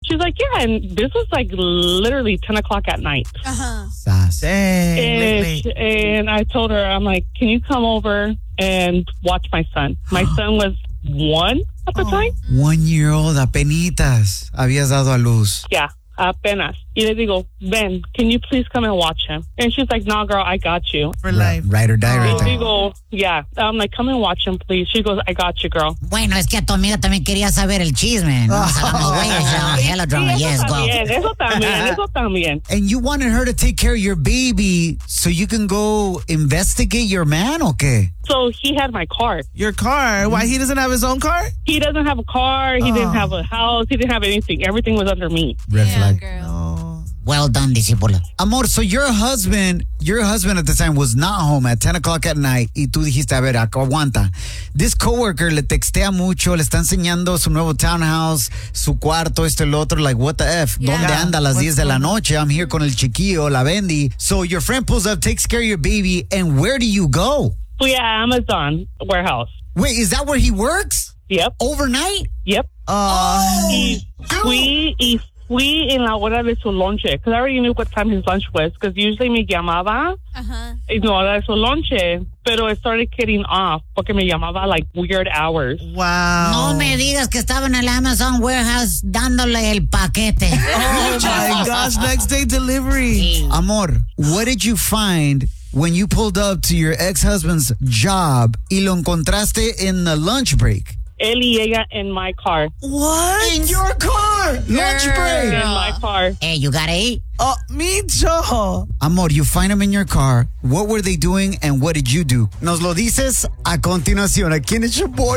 She's like, yeah, and this was like literally 10 o'clock at night. And I told her, I'm like, can you come over and watch my son? My son was 1 at the time. 1 year old, apenitas habías dado a luz. Yeah, apenas. Y le digo, Ben, can you please come and watch him? And she's like, no, girl, I got you. For life. Ride or die right Y there. digo, yeah. I'm like, come and watch him, please. She goes, I got you, girl. Bueno, es que a tu amiga también quería saber el chisme. No hagamos güeyes. Hello, drama. Yes, go. Eso también. And you wanted her to take care of your baby so you can go investigate your man, ¿o qué? So he had my car. Your car? Why, he doesn't have his own car? He doesn't have a car. He didn't have a house. He didn't have anything. Everything was under me. Red flag. Well done, discípulo. Amor, so your husband at the time was not home at 10 o'clock at night y tú dijiste, a ver, aguanta. This coworker le textea mucho, le está enseñando su nuevo townhouse, su cuarto, esto y lo otro, like, what the F? Yeah. ¿Dónde anda a las 10 de la noche? I'm here con el chiquillo, la Bendy. So your friend pulls up, takes care of your baby, and where do you go? Fui a Amazon warehouse. Wait, is that where he works? Yep. Overnight? Yep. Y fui en la hora de su lonche, because I already knew what time his lunch was, because usually me llamaba en la hora de su lonche, pero it started getting off, porque me llamaba like weird hours. Wow. No me digas que estaba en el Amazon warehouse dándole el paquete. Oh my gosh, next day delivery. Amor, what did you find when you pulled up to your ex-husband's job y lo encontraste in the lunch break? Él y ella in my car. What? In your car! Lunch break! In my car. Hey, you gotta eat. Me too. Amor, you find them in your car. What were they doing and what did you do? Nos lo dices a continuación. Aquí en el Show Boy.